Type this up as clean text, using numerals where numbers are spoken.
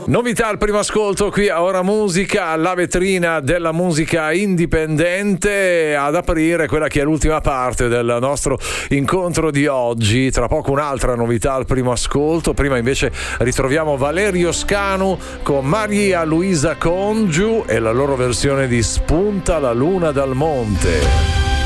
Novità al primo ascolto qui a Ora Musica, la vetrina della musica indipendente, ad aprire quella che è l'ultima parte del nostro incontro di oggi. Tra poco un'altra novità al primo ascolto, prima invece ritroviamo Valerio Scanu con Maria Luisa Congiu e la loro versione di Spunta la luna dal monte.